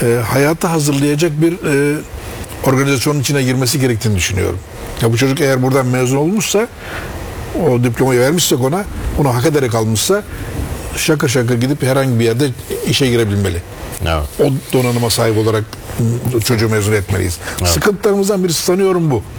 hayata hazırlayacak bir organizasyonun içine girmesi gerektiğini düşünüyorum. Ya bu çocuk eğer buradan mezun olmuşsa, o diplomayı vermişsek ona, onu hak ederek almışsa, şakır şakır gidip herhangi bir yerde işe girebilmeli. Evet. O donanıma sahip olarak çocuğu mezun etmeliyiz. Evet. Sıkıntılarımızdan birisi sanıyorum bu.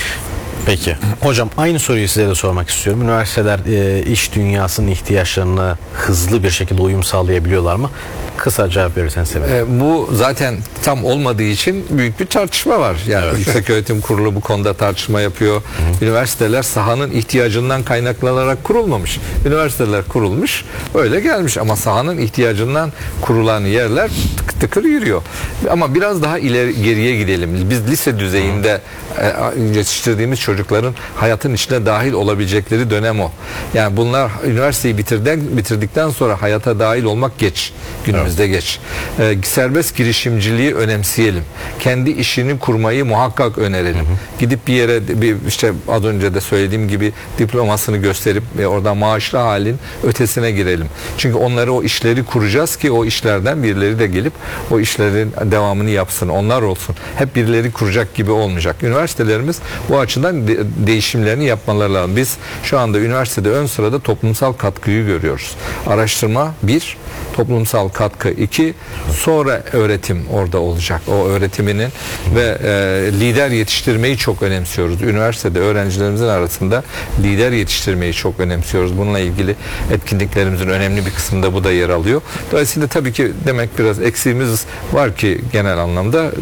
Peki. Hocam aynı soruyu size de sormak istiyorum. Üniversiteler iş dünyasının ihtiyaçlarına hızlı bir şekilde uyum sağlayabiliyorlar mı? Kısa cevap verirsen sevinirim. Bu zaten tam olmadığı için büyük bir tartışma var. Yani Evet. Yükseköğretim Kurulu bu konuda tartışma yapıyor. Üniversiteler sahanın ihtiyacından kaynaklanarak kurulmamış. Üniversiteler kurulmuş, öyle gelmiş ama sahanın ihtiyacından kurulan yerler tıkır tıkır yürüyor. Ama biraz daha geriye gidelim. Biz lise düzeyinde yetiştirdiğimiz çocukların hayatın içine dahil olabilecekleri dönem o. Yani bunlar üniversiteyi bitirdikten sonra hayata dahil olmak geç. Günümüzde geç. Serbest girişimciliği önemseyelim. Kendi işini kurmayı muhakkak önerelim. Gidip bir yere işte az önce de söylediğim gibi diplomasını gösterip oradan maaşlı halin ötesine girelim. Çünkü onları, o işleri kuracağız ki o işlerden birileri de gelip o işlerin devamını yapsın. Onlar olsun. Hep birileri kuracak gibi olmayacak. Üniversitelerimiz bu açıdan değişimlerini yapmaları lazım. Biz şu anda üniversitede ön sırada toplumsal katkıyı görüyoruz. Araştırma 1, toplumsal katkı 2, sonra öğretim orada olacak. O öğretiminin ve lider yetiştirmeyi çok önemsiyoruz. Üniversitede öğrencilerimizin arasında lider yetiştirmeyi çok önemsiyoruz. Bununla ilgili etkinliklerimizin önemli bir kısmında bu da yer alıyor. Dolayısıyla tabii ki demek biraz eksiğimiz var ki genel anlamda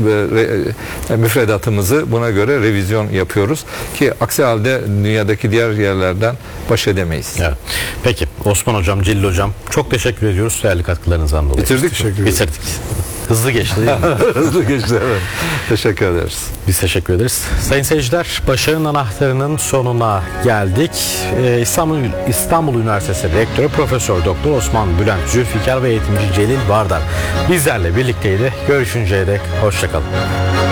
müfredatımızı buna göre revizyon yapıyoruz ki aksi halde dünyadaki diğer yerlerden baş edemeyiz. Evet. Peki Osman Hocam, Celil Hocam çok teşekkür ediyoruz değerli katkılarınızdan dolayı. Bitirdik mi? Bitirdik. Hızlı geçti değil mi? Hızlı geçti, evet. Teşekkür ederiz. Biz teşekkür ederiz. Sayın seyirciler, Başarının Anahtarı'nın sonuna geldik. İstanbul Üniversitesi Rektörü Profesör Doktor Osman Bülent Zülfikar ve eğitimci Celil Vardar bizlerle birlikteydi. Görüşünceye dek hoşça kalın.